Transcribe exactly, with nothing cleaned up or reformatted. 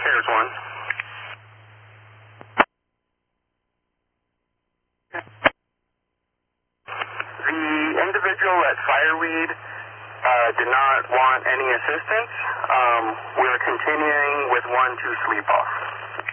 There's one. The individual at Fireweed uh, did not want any assistance. Um, we're continuing with one to sleep off.